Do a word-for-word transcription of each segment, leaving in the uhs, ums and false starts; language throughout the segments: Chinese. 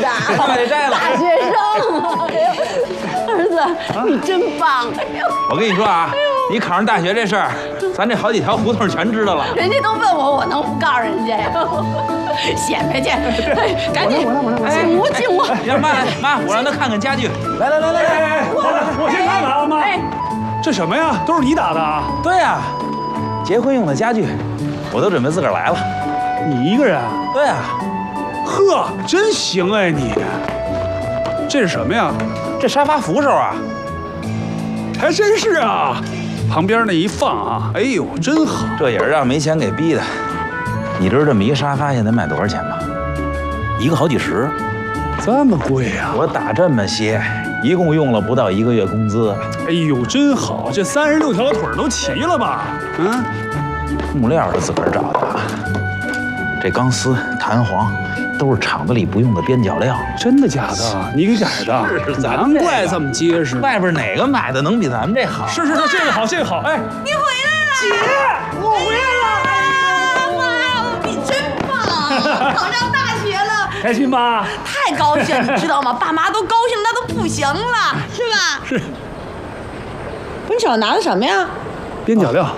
的， 把这摘了。 大学生，哎呦，儿子，你真棒！哎呦， 我跟你说啊，你考上大学这事儿，咱这好几条胡同全知道了。 人家都问我，我能不告诉人家呀？显摆去，赶紧， 我来我来我来， 进屋进屋。 让妈来，妈，我让她看看家具。来来来来来， 我我先看看啊，妈。这什么呀？都是你打的啊？ 对呀，结婚用的家具，我都准备自个儿来了。 你一个人？ 对啊。 呵，真行哎你。这是什么呀？ 这沙发扶手啊。 还真是啊，旁边那一放啊，哎呦，真好。 这也是让没钱给逼的。你知道这么一沙发现在卖多少钱吗？一个好几十。 这么贵呀？ 我打这么些，一共用了不到一个月工资。 哎呦，真好，这三十六条腿都齐了吧？嗯， 木料是自个儿找的，这钢丝、弹簧都是厂子里不用的边角料。 真的假的？你给改的？难怪这么结实。 外边哪个买的能比咱们这好？ 是是是，这个好，这个好。哎， 你回来了， 姐，我回来了。 妈，你真棒，考上大学了， 开心吧？ 太高兴，你知道吗？爸妈都高兴，那都不行了，是吧？ 是。 不是，你手上拿的什么呀？ 边角料。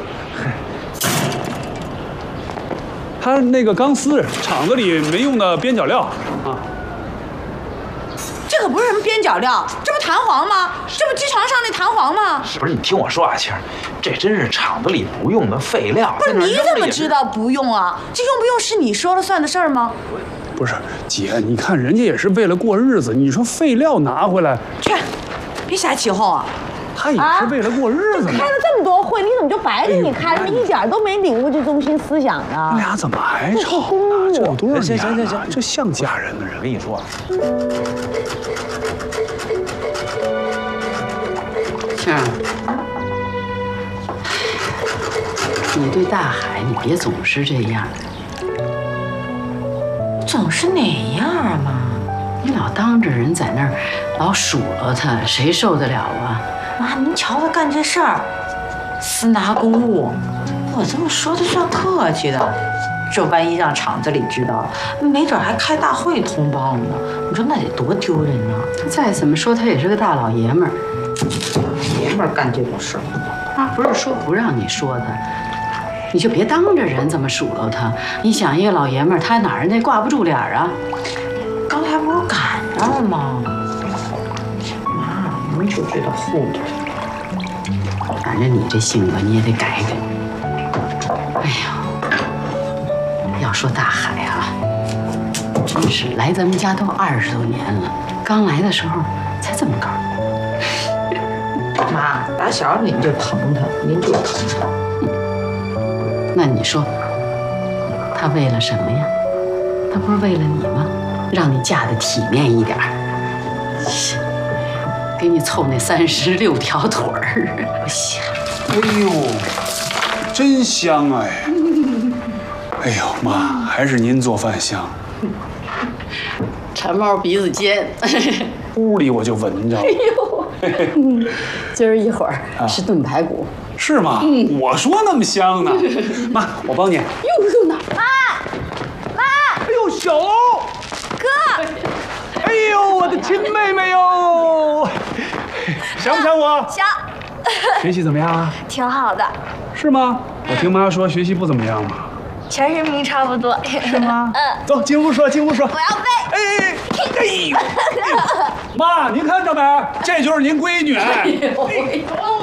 它那个钢丝，厂子里没用的边角料啊。 这可不是什么边角料，这不弹簧吗？这不机床上那弹簧吗？ 不是，你听我说啊，青儿，这真是厂子里不用的废料。 不是，你怎么知道不用啊？这用不用是你说了算的事儿吗？ 不是，姐，你看人家也是为了过日子，你说废料拿回来， 去，别瞎起哄啊！ 他也是为了过日子嘛。 开了这么多会，你怎么就白给你开了？一点都没领悟这中心思想呢？ 你俩怎么还吵呢？这有多少年了？行行行，这像家人的人。 我跟你说， 青儿，你对大海，你别总是这样。 总是哪样啊，妈？ 你老当着人在那儿，老数落他，谁受得了啊？ 妈，您瞧他干这事儿，私拿公物，我这么说的算客气的。这万一让厂子里知道了，没准还开大会通报呢。你说那得多丢人呢！ 他再怎么说，他也是个大老爷们儿， 爷们儿干这种事儿， 妈不是说不让你说他，你就别当着人这么数落他。你想一个老爷们儿，他哪儿那挂不住脸啊？ 刚才不是赶上了吗？妈，您就知道糊涂。 反正你这性格你也得改改。哎呀，要说大海啊，真是来咱们家都二十多年了，刚来的时候才这么高。 妈，打小您就疼他，您就疼他。 那你说，他为了什么呀？他不是为了你吗？让你嫁得体面一点儿，给你凑那三十六条腿儿。 哎呦，真香哎！哎呦妈，还是您做饭香。 馋猫鼻子尖， 屋里我就闻着。 哎呦，今儿一会儿是炖排骨， 是吗？嗯，我说那么香呢。妈，我帮你。 用用呢？ 妈，妈， 哎呦，小欧， 哥， 哎呦，我的亲妹妹哟，想不想我？ 想。 学习怎么样啊？ 挺好的。 是吗？我听妈说学习不怎么样嘛。 全是名差不多。 是吗？ 嗯。 走，进屋说，进屋说。 我要背。 哎哎哎！妈，您看着没？这就是您闺女。哎呦。